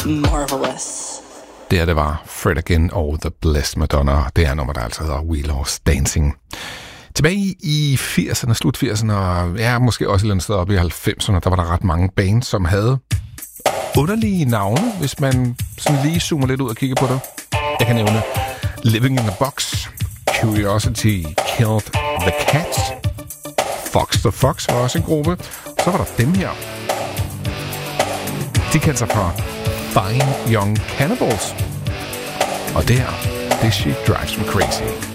marvelous. Det var Fred Again og The Blessed Madonna. Det er nummer, der altså hedder We Lost Dancing. Tilbage i 80'erne, slut 80'erne, og ja, måske også et eller andet sted op i 90'erne, der var der ret mange bands, som havde underlige navne, hvis man sådan lige zoomer lidt ud og kigger på det. Jeg kan nævne Living in the Box, Curiosity Killed the Cats, Fox the Fox var også en gruppe. Så var der dem her. De kaldte sig for Fine Young Cannibals. Og det her, This Shit Drives Me Crazy.